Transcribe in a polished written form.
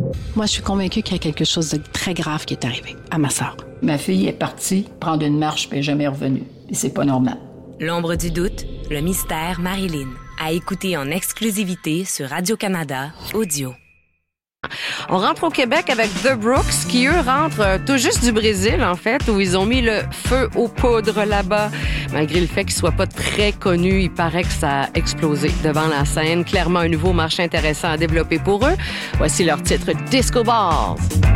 Moi, je suis convaincue qu'il y a quelque chose de très grave qui est arrivé à ma sœur. Ma fille est partie prendre une marche puis elle n'est jamais revenue. Et c'est pas normal. L'ombre du doute, le mystère Marilyn. À écouter en exclusivité sur Radio-Canada Audio. On rentre au Québec avec The Brooks, qui, eux, rentrent tout juste du Brésil, en fait, où ils ont mis le feu aux poudres là-bas. Malgré le fait qu'ils soient pas très connus, il paraît que ça a explosé devant la scène. Clairement, un nouveau marché intéressant à développer pour eux. Voici leur titre Disco Balls.